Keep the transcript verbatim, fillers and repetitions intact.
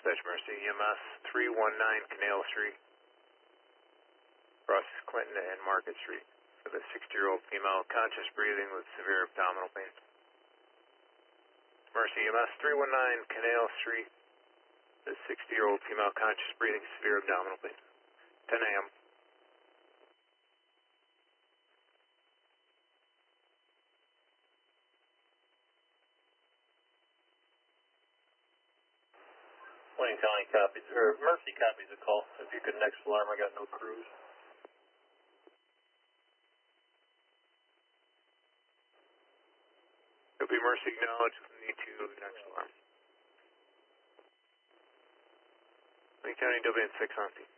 Dispatch Mercy E M S three one nine Canal Street, across Clinton and Market Street, for the sixty-year-old female, conscious breathing with severe abdominal pain. Mercy E M S three one nine Canal Street, the sixty-year-old female, conscious breathing, severe abdominal pain. ten A M Wayne County copies, or Mercy copies the call. If you could next alarm, I got no crews. It'll be Mercy acknowledged with need to next alarm. Wayne County W N six on scene.